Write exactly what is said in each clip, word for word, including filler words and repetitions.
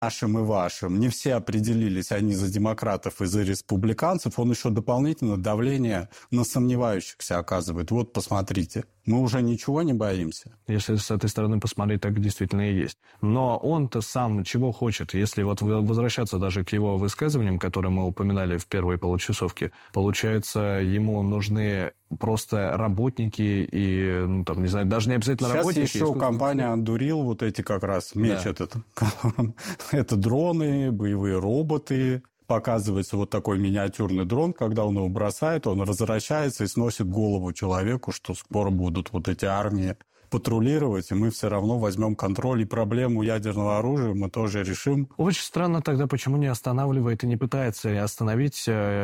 нашим и вашим, не все определились, они за демократов и за республиканцев, он еще дополнительно давление на сомневающихся оказывает. Вот, посмотрите, мы уже ничего не боимся. Если с этой стороны посмотреть, так действительно и есть. Но он-то сам чего хочет? Если вот возвращаться даже к его высказываниям, которые мы упоминали в первой получасовке, получается, ему нужны просто работники и, ну, там, не знаю, даже не обязательно сейчас работники. Сейчас еще компания «Андурил», вот эти как раз меч, да. этот, это дроны, боевые роботы. Показывается вот такой миниатюрный дрон, когда он его бросает, он возвращается и сносит голову человеку, что скоро будут вот эти армии патрулировать, и мы все равно возьмем контроль, и проблему ядерного оружия мы тоже решим. Очень странно тогда, почему не останавливает и не пытается остановить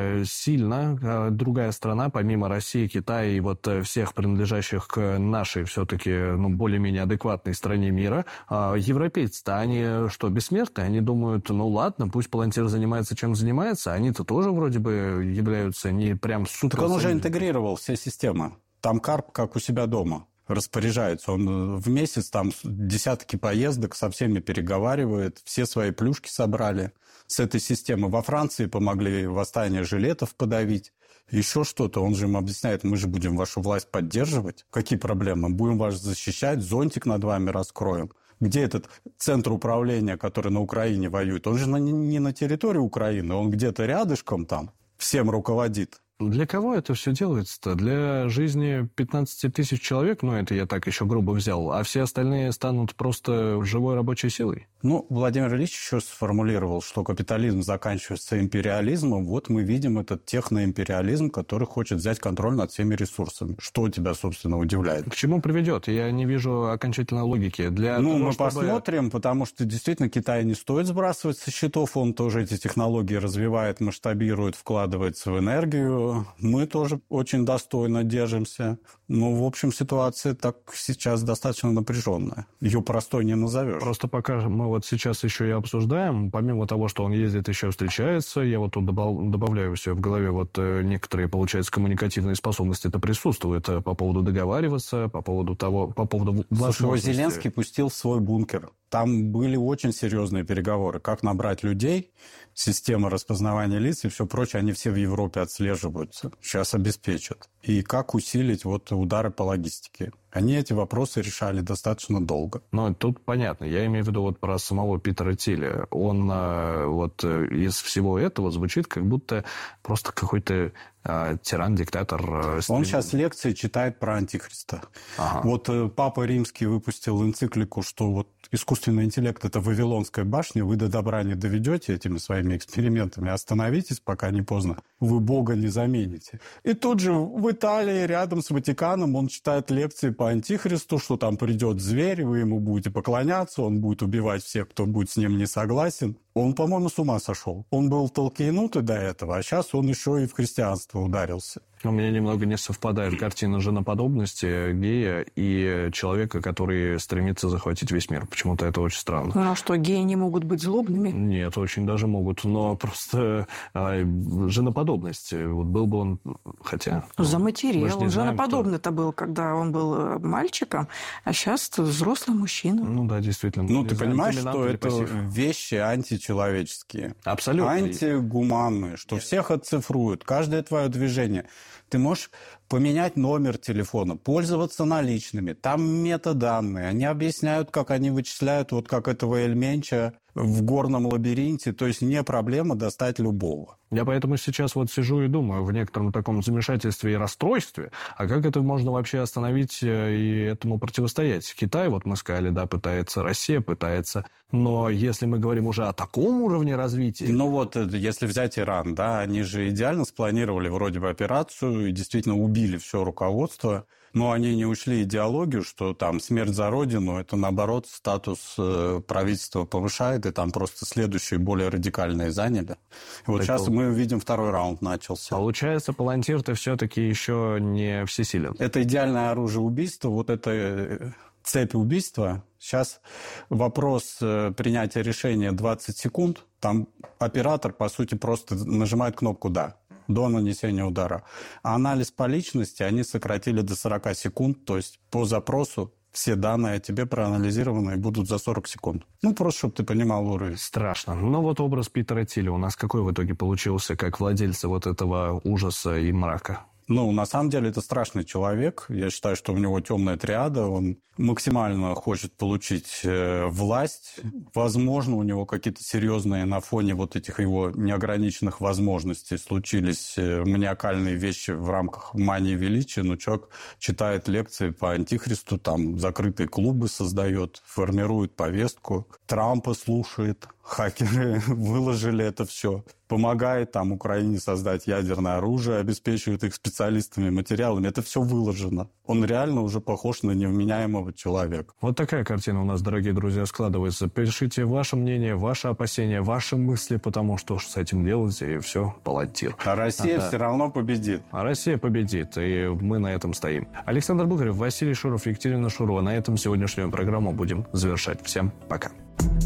сильно другая страна, помимо России, Китая и вот всех принадлежащих к нашей все-таки, ну, более-менее адекватной стране мира. Европейцы-то, они что, бессмертные? Они думают, ну ладно, пусть Палантир занимается, чем занимается, они-то тоже вроде бы являются не прям супер... Так он уже интегрировал все системы. Там Карп как у себя дома распоряжается. Он в месяц там десятки поездок со всеми переговаривает, все свои плюшки собрали с этой системы. Во Франции помогли восстание жилетов подавить, еще что-то. Он же им объясняет, мы же будем вашу власть поддерживать. Какие проблемы? Будем вас защищать, зонтик над вами раскроем. Где этот центр управления, который на Украине воюет? Он же не на территории Украины, он где-то рядышком там всем руководит. Для кого это все делается-то? Для жизни пятнадцати тысяч человек, ну, это я так еще грубо взял, а все остальные станут просто живой рабочей силой? Ну, Владимир Ильич еще сформулировал, что капитализм заканчивается империализмом. Вот мы видим этот техноимпериализм, который хочет взять контроль над всеми ресурсами. Что тебя, собственно, удивляет? К чему приведет? Я не вижу окончательной логики. Для ну, того, мы чтобы... посмотрим, потому что действительно Китай не стоит сбрасывать со счетов. Он тоже эти технологии развивает, масштабирует, вкладывается в энергию. Мы тоже очень достойно держимся. Ну, в общем, ситуация так сейчас достаточно напряженная. Ее простой не назовешь. Просто пока мы вот сейчас еще и обсуждаем, помимо того, что он ездит, еще встречается, я вот тут добавляю все в голове, вот некоторые, получается, коммуникативные способности это присутствуют по поводу договариваться, по поводу того, по поводу возможности. Слушай, Зеленский пустил в свой бункер. Там были очень серьезные переговоры. Как набрать людей, система распознавания лиц и все прочее, они все в Европе отслеживаются. Сейчас обеспечат. И как усилить вот удары по логистике. Они эти вопросы решали достаточно долго. Ну, тут понятно. Я имею в виду вот про самого Питера Тиля. Он вот из всего этого звучит, как будто просто какой-то э, тиран-диктатор. Э, Он сейчас лекции читает про Антихриста. Ага. Вот э, Папа Римский выпустил энциклику, что вот искусственный интеллект – это Вавилонская башня, вы до добра не доведете этими своими экспериментами, остановитесь, пока не поздно, вы Бога не замените. И тут же в Италии, рядом с Ватиканом, он читает лекции по Антихристу, что там придет зверь, вы ему будете поклоняться, он будет убивать всех, кто будет с ним не согласен. Он, по-моему, с ума сошел. Он был толкинутый до этого, а сейчас он еще и в христианство ударился. У меня немного не совпадает картина женоподобности гея и человека, который стремится захватить весь мир. Почему-то это очень странно. Ну а что, геи не могут быть злобными? Нет, очень даже могут. Но просто а, женоподобность. Вот был бы он... Хотя... Заматерел. Он женоподобный-то был, когда он был мальчиком, а сейчас взрослый мужчина. Ну да, действительно. Ну, ты знаю, понимаешь, что это пассив. вещи античеловеческие. Абсолютно. Антигуманные, что всех оцифруют. Каждое твое движение. Ты можешь поменять номер телефона, пользоваться наличными. Там метаданные. Они объясняют, как они вычисляют, вот как этого эльменча в горном лабиринте. То есть не проблема достать любого. Я поэтому сейчас вот сижу и думаю в некотором таком замешательстве и расстройстве, а как это можно вообще остановить и этому противостоять? Китай, вот мы сказали, да, пытается, Россия пытается, но если мы говорим уже о таком уровне развития... Ну вот, если взять Иран, да, они же идеально спланировали вроде бы операцию и действительно убили все руководство, но они не учли идеологию, что там смерть за родину, это наоборот статус правительства повышает, и там просто следующие более радикальные заняли. И вот так сейчас мы видим, второй раунд начался. Получается, Палантир-то все-таки еще не всесилен. Это идеальное оружие убийства, вот это цепь убийства. Сейчас вопрос принятия решения двадцать секунд, там оператор, по сути, просто нажимает кнопку «да» до нанесения удара. А анализ по личности они сократили до сорок секунд, то есть по запросу все данные о тебе проанализированы и будут за сорок секунд. Ну, просто, чтобы ты понимал уровень. Страшно. Но вот образ Питера Тиля у нас какой в итоге получился, как владельца вот этого ужаса и мрака? Ну, на самом деле, это страшный человек. Я считаю, что у него темная триада. Он максимально хочет получить э, власть. Возможно, у него какие-то серьезные на фоне вот этих его неограниченных возможностей случились э, маниакальные вещи в рамках мании величия. Но человек читает лекции по антихристу, там закрытые клубы создает, формирует повестку. Трампа слушает. Хакеры выложили это все. Помогает там Украине создать ядерное оружие, обеспечивает их специалистами, материалами. Это все выложено. Он реально уже похож на невменяемого человека. Вот такая картина у нас, дорогие друзья, складывается. Пишите ваше мнение, ваши опасения, ваши мысли, потому что с этим делать, и все, полотир. А Россия а, все да. равно победит. А Россия победит, и мы на этом стоим. Александр Бухарев, Василий Шуров, Екатерина Шурова. На этом сегодняшнюю программу будем завершать. Всем пока.